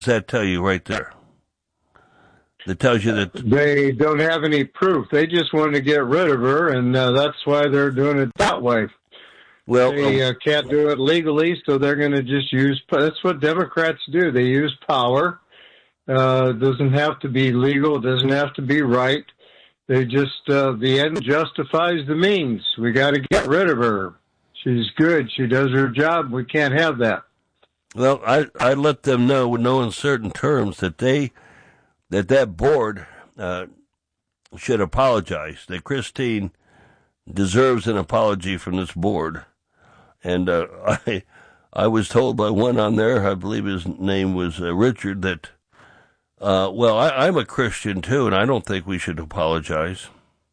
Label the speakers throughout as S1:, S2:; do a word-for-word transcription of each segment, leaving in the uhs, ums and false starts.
S1: that tell you right there? That tells you that
S2: they don't have any proof. They just want to get rid of her, and uh, that's why they're doing it that way.
S1: Well,
S2: they uh, can't do it legally, so they're going to just use. That's what Democrats do. They use power. Uh, it doesn't have to be legal. It doesn't have to be right. They just uh, the end justifies the means. We got to get rid of her. She's good. She does her job. We can't have that.
S1: Well, I I let them know with no uncertain terms that they that that board uh, should apologize. That Christine deserves an apology from this board. And uh, I I was told by one on there, I believe his name was uh, Richard, that, uh, well, I, I'm a Christian too, and I don't think we should apologize.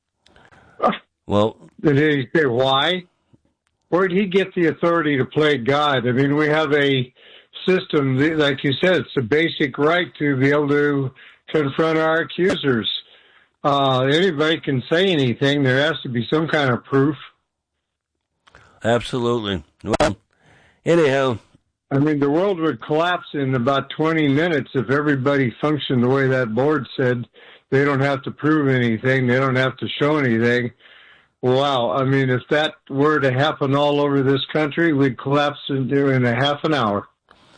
S1: Well,
S2: did he say why? Where did he get the authority to play God? I mean, we have a system, like you said, it's a basic right to be able to confront our accusers. Uh, anybody can say anything. There has to be some kind of proof.
S1: Absolutely. Well, anyhow.
S2: I mean, the world would collapse in about twenty minutes if everybody functioned the way that board said. They don't have to prove anything. They don't have to show anything. Wow. I mean, if that were to happen all over this country, we'd collapse in, in a half an hour.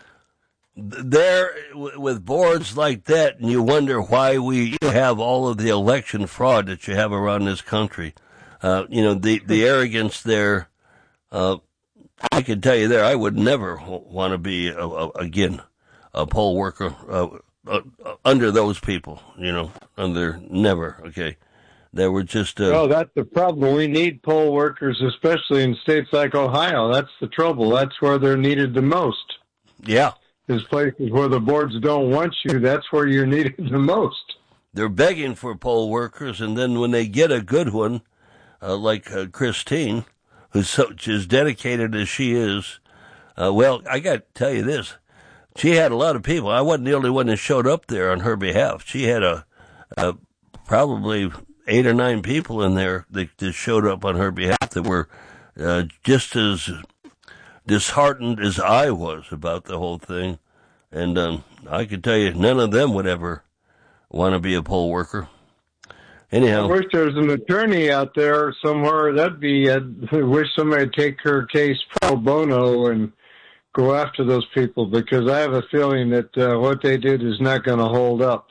S1: There, with boards like that, and you wonder why we have all of the election fraud that you have around this country. Uh, you know, the, the arrogance there. Uh, I can tell you there, I would never want to be, a, a, again, a poll worker uh, uh, under those people, you know, under, never, okay. They were just... Uh,
S2: oh, that's the problem. We need poll workers, especially in states like Ohio. That's the trouble. That's where they're needed the most.
S1: Yeah.
S2: There's places where the boards don't want you. That's where you're needed the most.
S1: They're begging for poll workers, and then when they get a good one, uh, like uh, Christine... who's so, as dedicated as she is, uh, well, I got to tell you this. She had a lot of people. I wasn't the only one that showed up there on her behalf. She had a, a probably eight or nine people in there that, that showed up on her behalf that were uh, just as disheartened as I was about the whole thing. And um, I can tell you, none of them would ever want to be a poll worker. Anyhow,
S2: I wish there was an attorney out there somewhere. That'd be. I wish somebody would take her case pro bono and go after those people, because I have a feeling that uh, what they did is not going to hold up.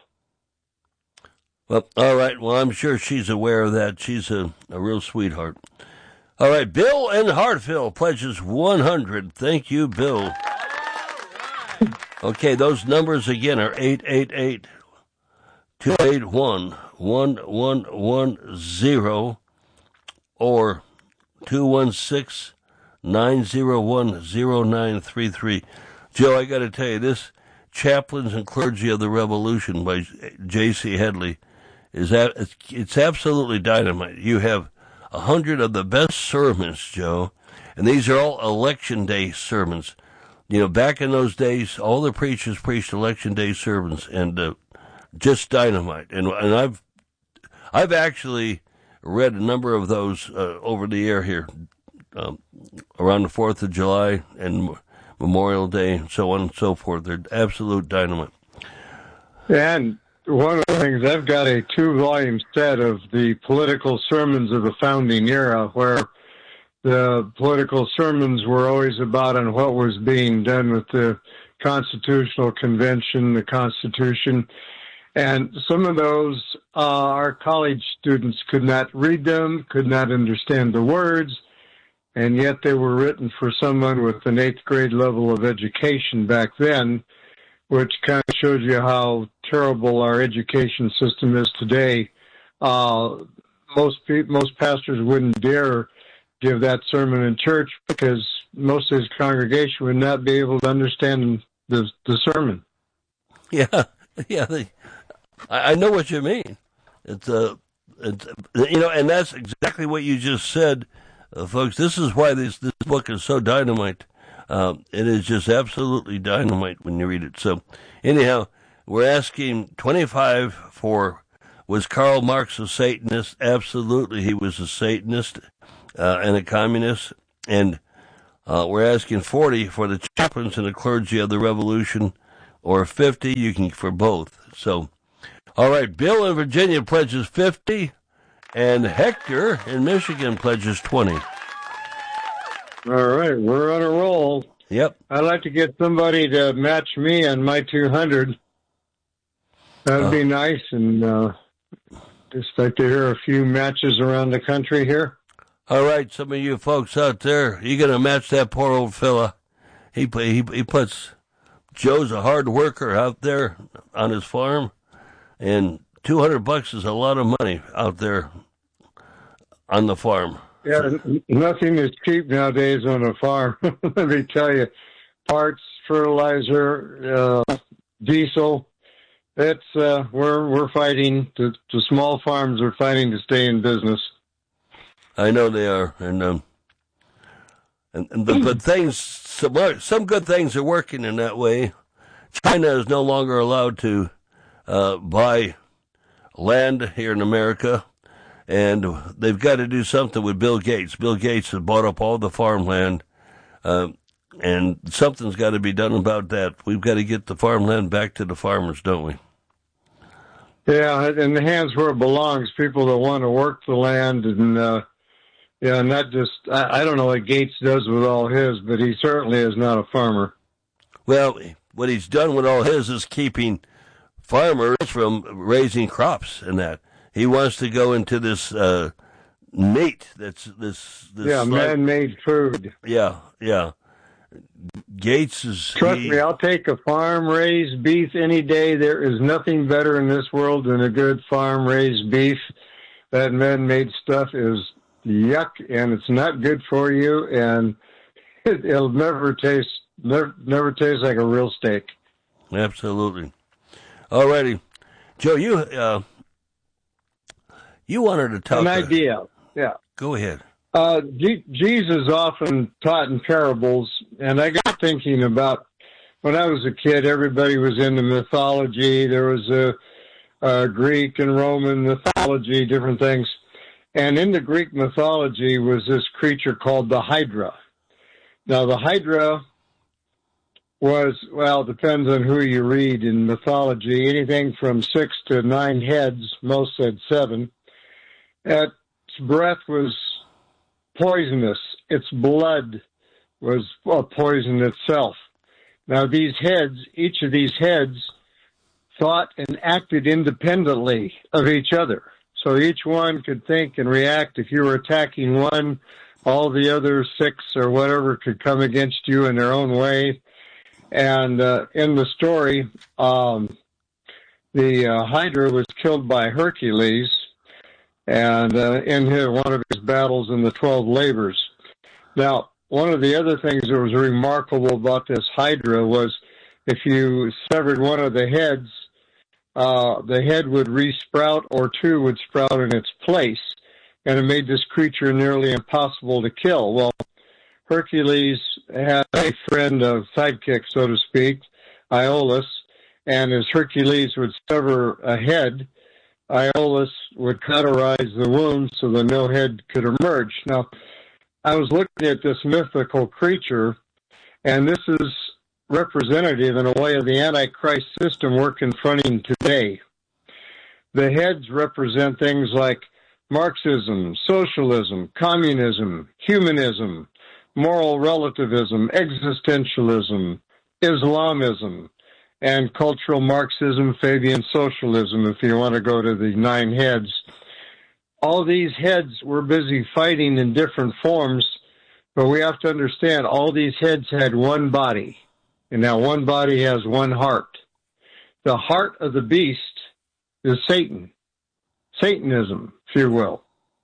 S1: Well, all right. Well, I'm sure she's aware of that. She's a, a real sweetheart. All right, Bill in Hartville pledges one hundred. Thank you, Bill. Okay, those numbers again are eight eight eight, two eight one, one one one zero or two one six, nine zero one, zero nine three three. Joe, I got to tell you, this Chaplains and Clergy of the Revolution by J C Headley is that it's, it's absolutely dynamite. You have a hundred of the best sermons, Joe, and these are all election day sermons. You know, back in those days, all the preachers preached election day sermons, and uh, just dynamite. And and I've I've actually read a number of those uh, over the air here, um, around the Fourth of July and Memorial Day, and so on and so forth. They're absolute dynamite.
S2: And one of the things, I've got a two-volume set of the political sermons of the founding era, where the political sermons were always about on what was being done with the Constitutional Convention, the Constitution. And some of those, uh, our college students could not read them, could not understand the words, and yet they were written for someone with an eighth grade level of education back then, which kind of shows you how terrible our education system is today. Uh, most pe- most pastors wouldn't dare give that sermon in church because most of his congregation would not be able to understand the the sermon.
S1: Yeah, yeah, they, I, I know what you mean. It's uh, it's you know, and that's exactly what you just said, uh, folks. This is why this this book is so dynamite. Um, it is just absolutely dynamite when you read it. So, anyhow, we're asking twenty-five for, was Karl Marx a Satanist? Absolutely, he was a Satanist uh, and a communist. And uh, we're asking forty for the chaplains and the clergy of the revolution, or fifty, you can for both. So, all right, Bill in Virginia pledges fifty, and Hector in Michigan pledges twenty.
S2: All right, we're on a roll.
S1: Yep.
S2: I'd like to get somebody to match me on my two hundred. That'd uh, be nice, and uh, just like to hear a few matches around the country here.
S1: All right, some of you folks out there, you gonna match that poor old fella. He he he puts. Joe's a hard worker out there on his farm, and two hundred bucks is a lot of money out there on the farm.
S2: Yeah, nothing is cheap nowadays on a farm. Let me tell you, parts, fertilizer, uh, diesel. It's uh, we're we're fighting. The, the small farms are fighting to stay in business.
S1: I know they are, and um, and, and the, but things some some good things are working in that way. China is no longer allowed to uh, buy land here in America. And they've got to do something with Bill Gates. Bill Gates has bought up all the farmland, uh, and something's got to be done about that. We've got to get the farmland back to the farmers, don't we?
S2: Yeah, in the hands where it belongs, people that want to work the land, and uh, yeah, not just, I, I don't know what Gates does with all his, but he certainly is not a farmer.
S1: Well, what he's done with all his is keeping farmers from raising crops and that. He wants to go into this uh, meat that's this, this
S2: yeah, man-made food.
S1: Yeah, yeah. Gates is.
S2: Trust
S1: he,
S2: me, I'll take a farm-raised beef any day. There is nothing better in this world than a good farm-raised beef. That man-made stuff is yuck, and it's not good for you, and it, it'll never taste never never taste like a real steak.
S1: Absolutely. All righty, Joe. You. Uh, You wanted to talk...
S2: An idea, yeah.
S1: Go ahead.
S2: Uh, G- Jesus often taught in parables, and I got thinking about when I was a kid, everybody was into mythology. There was a, a Greek and Roman mythology, different things. And in the Greek mythology was this creature called the Hydra. Now, the Hydra was, well, depends on who you read in mythology, anything from six to nine heads, most said seven. Its breath was poisonous. Its blood was well, poison itself. Now, these heads, each of these heads, thought and acted independently of each other. So each one could think and react. If you were attacking one, all the other six or whatever could come against you in their own way. And uh, in the story, um, the uh, Hydra was killed by Hercules, and uh, in his, one of his battles in the twelve labors. Now, one of the other things that was remarkable about this Hydra was if you severed one of the heads, uh, the head would resprout or two would sprout in its place, and it made this creature nearly impossible to kill. Well, Hercules had a friend, a sidekick, so to speak, Iolaus, and as Hercules would sever a head, Iolaus would cauterize the wound so that no head could emerge. Now, I was looking at this mythical creature, and this is representative in a way of the Antichrist system we're confronting today. The heads represent things like Marxism, socialism, communism, humanism, moral relativism, existentialism, Islamism, and cultural Marxism, Fabian socialism, if you want to go to the nine heads. All these heads were busy fighting in different forms, but we have to understand all these heads had one body, and now one body has one heart. The heart of the beast is Satan, Satanism, if you will.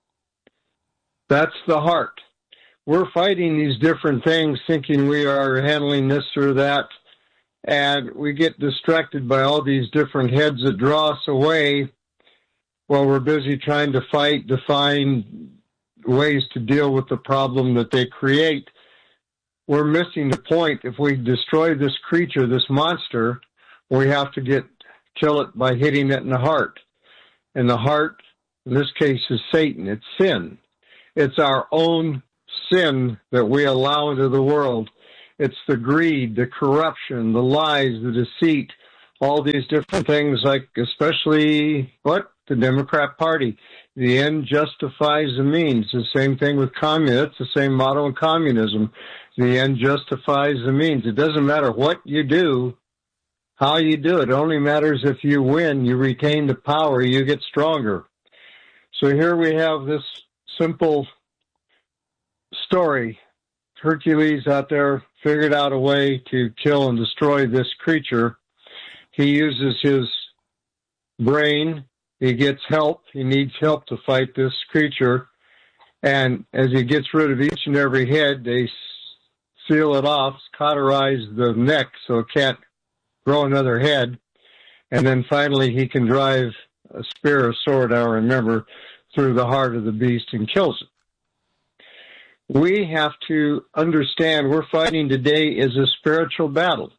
S2: That's the heart. We're fighting these different things, thinking we are handling this or that, and we get distracted by all these different heads that draw us away while we're busy trying to fight, to find ways to deal with the problem that they create. We're missing the point. If we destroy this creature, this monster, we have to get kill it by hitting it in the heart. And the heart, in this case, is Satan. It's sin. It's our own sin that we allow into the world. It's the greed, the corruption, the lies, the deceit, all these different things, like especially what? The Democrat Party. The end justifies the means. The same thing with communism. It's the same motto in communism. The end justifies the means. It doesn't matter what you do, how you do it. It only matters if you win, you retain the power, you get stronger. So here we have this simple story. Hercules out there figured out a way to kill and destroy this creature. He uses his brain. He gets help. He needs help to fight this creature. And as he gets rid of each and every head, they seal it off, cauterize the neck so it can't grow another head. And then finally he can drive a spear or sword, I remember, through the heart of the beast and kills it. We have to understand we're fighting today is a spiritual battle.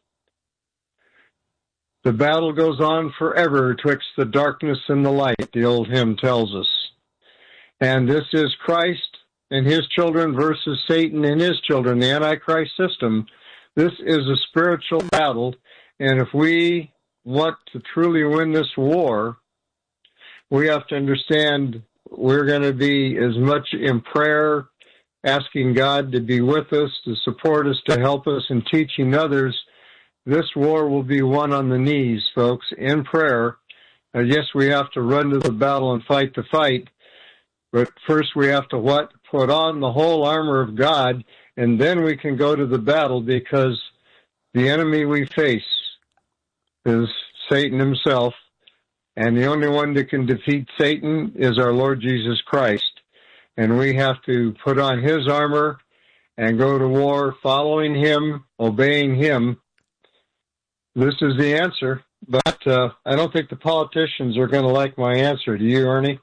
S2: The battle goes on forever twixt the darkness and the light, the old hymn tells us. And this is Christ and his children versus Satan and his children, the Antichrist system. This is a spiritual battle, and if we want to truly win this war, we have to understand we're going to be as much in prayer, asking God to be with us, to support us, to help us, and teaching others. This war will be won on the knees, folks, in prayer. Uh, yes, we have to run to the battle and fight the fight, but first we have to what? Put on the whole armor of God, and then we can go to the battle, because the enemy we face is Satan himself, and the only one that can defeat Satan is our Lord Jesus Christ. And we have to put on his armor and go to war following him, obeying him. This is the answer, but uh, I don't think the politicians are going to like my answer. Do you, Ernie?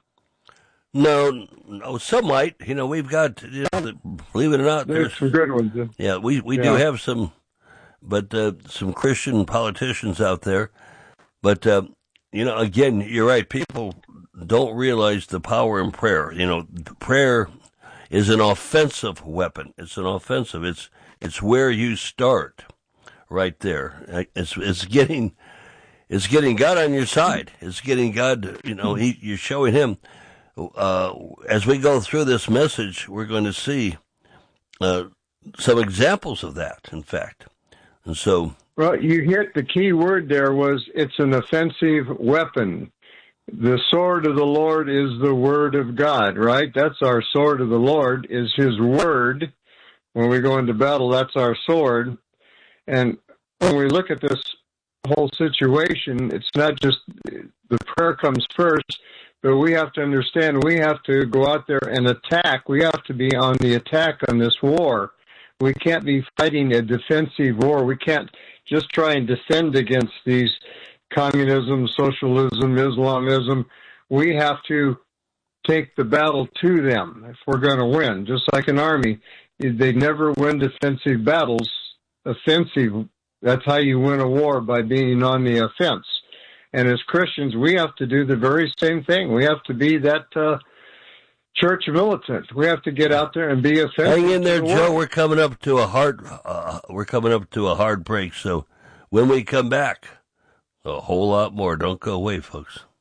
S1: No, no, some might. You know, we've got, you know, believe it or not,
S2: there's, there's some good ones. Yeah,
S1: yeah we, we yeah. do have some, but uh, some Christian politicians out there. But, uh, you know, again, you're right. People don't realize the power in prayer. You know, prayer is an offensive weapon. It's an offensive. It's it's where you start. Right there, it's it's getting it's getting God on your side. It's getting God. You know, he, you're showing him. Uh, as we go through this message, we're going to see uh, some examples of that. In fact, and so.
S2: Well, you hit the key word there. Was it's an offensive weapon. The sword of the Lord is the word of God. Right. That's our sword of the Lord. Is His word. When we go into battle, that's our sword. And when we look at this whole situation, it's not just the prayer comes first, but we have to understand we have to go out there and attack. We have to be on the attack on this war. We can't be fighting a defensive war. We can't just try and defend against these communism, socialism, Islamism. We have to take the battle to them if we're going to win. Just like an army, they never win defensive battles. Offensive, that's how you win a war, by being on the offense. And as Christians, we have to do the very same thing. We have to be that uh, church militant. We have to get out there and be offensive.
S1: Hang in there, Joe. We're coming up to a hard. Uh, we're coming up to a hard break. So when we come back, a whole lot more. Don't go away, folks.